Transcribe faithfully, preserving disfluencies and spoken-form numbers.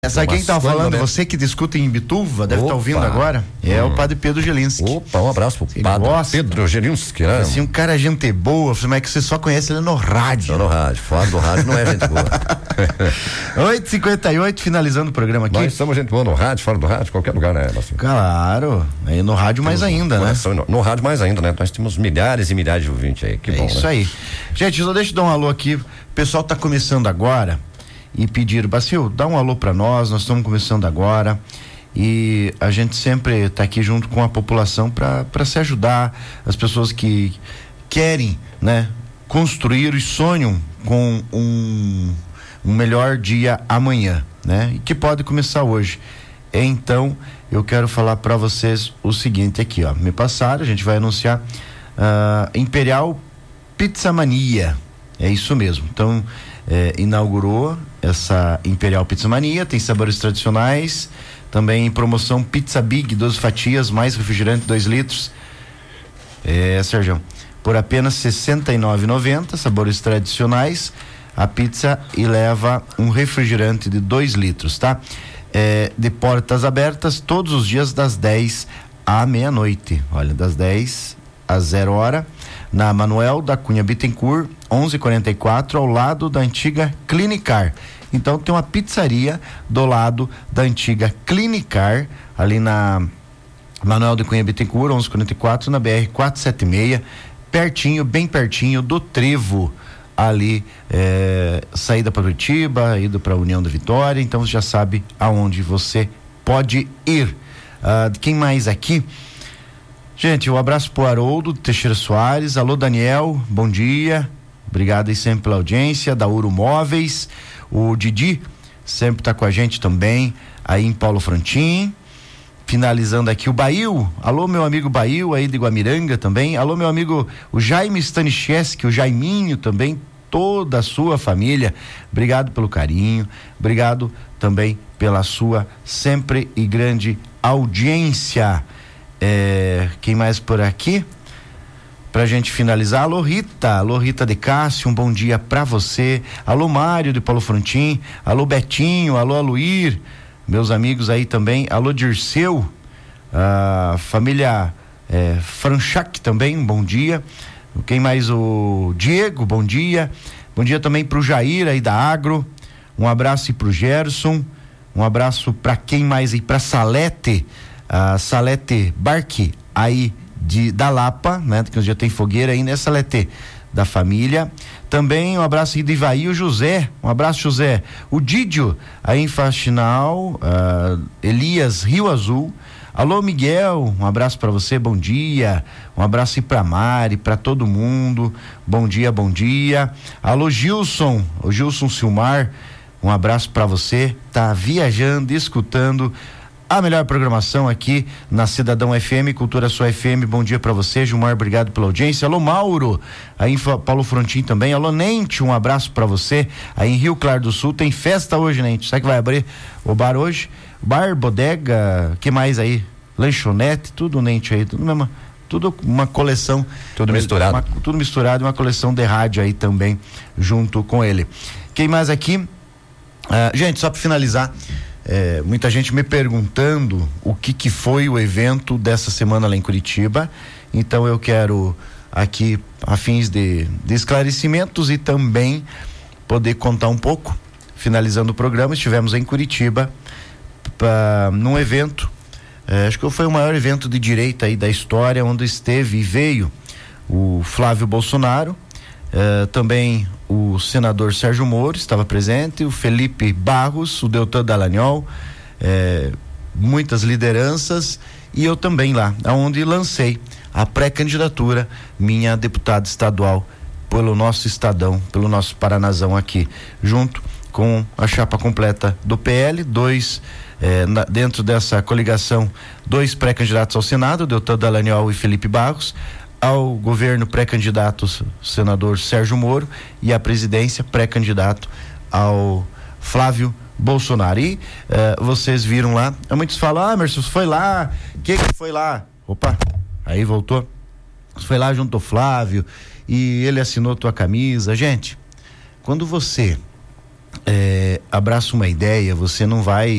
Essa quem tá falando, você que discute em Imbituva, deve estar tá ouvindo agora, é hum. o padre Pedro Gelinski. Opa, um abraço pro ele padre gosta. Pedro Gelinski, né? Assim, um cara gente boa, mas é que você só conhece ele no rádio. Só no rádio, fora do rádio não é gente boa. oito e cinquenta e oito, finalizando o programa aqui. Nós somos gente boa no rádio, fora do rádio, qualquer lugar, né? Assim. Claro, aí no rádio mais temos ainda, né? No, no rádio mais ainda, né? Nós temos milhares e milhares de ouvintes aí, que é bom, isso né? aí. Gente, só deixa eu dar um alô aqui, o pessoal tá começando agora. E pedir, Bacil, dá um alô para nós, nós estamos começando agora e a gente sempre está aqui junto com a população para se ajudar, as pessoas que querem, né, construir e sonham com um, um melhor dia amanhã, né, e que pode começar hoje. Então, eu quero falar para vocês o seguinte aqui, ó, me passaram, a gente vai anunciar uh, Imperial Pizza Mania, é isso mesmo, então É, inaugurou essa Imperial Pizza Mania, tem sabores tradicionais, também em promoção Pizza Big, doze fatias, mais refrigerante, dois litros. É, Sérgio, por apenas sessenta e nove reais e noventa centavos, sabores tradicionais, a pizza e leva um refrigerante de dois litros, tá? É, de portas abertas todos os dias das dez à meia-noite. Olha, das dez às zero hora, na Manuel da Cunha Bittencourt, onze quarenta e quatro, ao lado da antiga Clinicar. Então tem uma pizzaria do lado da antiga Clinicar, ali na Manuel da Cunha Bittencourt, onze quarenta e quatro, na B R quatrocentos e setenta e seis, pertinho, bem pertinho do Trevo, ali, é, saída para Curitiba, ida para União da Vitória, então você já sabe aonde você pode ir. Ah, quem mais aqui? Gente, um abraço pro Haroldo Teixeira Soares, alô Daniel, bom dia, obrigado aí sempre pela audiência, da Uro Móveis, o Didi sempre tá com a gente também, aí em Paulo Frontin, finalizando aqui o Bail, alô meu amigo Bail aí de Guamiranga também, alô meu amigo o Jaime Staniszewski, o Jaiminho também, toda a sua família, obrigado pelo carinho, obrigado também pela sua sempre e grande audiência. É, quem mais por aqui? Pra gente finalizar, alô Rita, alô Rita de Cássio, um bom dia pra você, alô Mário de Paulo Frontin, alô Betinho, alô Aluir, meus amigos aí também, alô Dirceu, a família é, Franchak também, um bom dia, quem mais? O Diego, bom dia, bom dia também pro Jair aí da Agro, um abraço aí pro Gerson, um abraço pra quem mais aí, pra Salete, a Salete Barque aí de, da Lapa, né? Que já tem fogueira aí, né? Salete da família, também um abraço aí de Ivaí, o José, um abraço José, o Didio aí em Faxinal, uh, Elias Rio Azul, alô Miguel, um abraço para você, bom dia, um abraço aí pra Mari, pra todo mundo, bom dia, bom dia, alô Gilson, o Gilson Silmar, um abraço para você, tá viajando, escutando a melhor programação aqui na Cidadão F M, Cultura Sua F M, bom dia pra você, Gilmar, obrigado pela audiência, alô Mauro, aí em Paulo Frontin também, alô Nente, um abraço pra você, aí em Rio Claro do Sul, tem festa hoje, Nente, sabe que vai abrir o bar hoje? Bar, bodega, que mais aí? Lanchonete, tudo Nente aí, tudo mesmo, tudo uma coleção. Tudo misturado. Uma, tudo misturado, uma coleção de rádio aí também, junto com ele. Quem mais aqui? Uh, gente, só pra finalizar, É, muita gente me perguntando o que que foi o evento dessa semana lá em Curitiba, então eu quero aqui a fins de, de esclarecimentos e também poder contar um pouco. Finalizando o programa, estivemos em Curitiba pra, num evento, é, acho que foi o maior evento de direita aí da história, onde esteve e veio o Flávio Bolsonaro, é, também o senador Sérgio Moro estava presente, o Felipe Barros, o Deltan Dallagnol, eh, muitas lideranças, e eu também lá, onde lancei a pré-candidatura minha deputada estadual pelo nosso estadão, pelo nosso Paranazão aqui, junto com a chapa completa do P L, dois eh, na, dentro dessa coligação, dois pré-candidatos ao Senado, Deltan Dallagnol e Felipe Barros, ao governo pré-candidato senador Sérgio Moro e à presidência pré-candidato ao Flávio Bolsonaro. E uh, vocês viram lá, muitos falam, ah, Emerson, foi lá, o que que foi lá? Opa, aí voltou, foi lá junto ao Flávio e ele assinou tua camisa. Gente, quando você é, abraça uma ideia, você não vai